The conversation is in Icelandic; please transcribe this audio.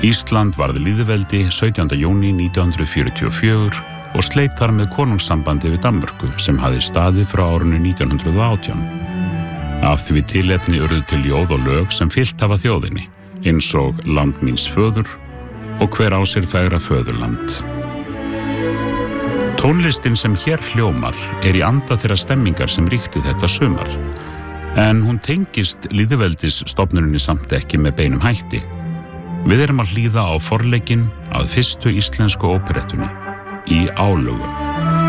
Ísland varð lýðveldi 17. júní 1944 og sleit þar með konungssambandi við Danmörku sem hafði staðið frá árinu 1918. Af því tilefni urðu til ljóð og lög sem fyllt hafa þjóðinni, eins og Land míns föður og Hver á sér fegra föðurland. Tónlistin sem hér hljómar í anda þeirra stemmingar sem ríkti þetta sumar, en hún tengist lýðveldisstofnuninni samt ekki með beinum hætti. Við erum að hlýða á forleikinn að fyrstu íslensku óperettunni, Í álögum.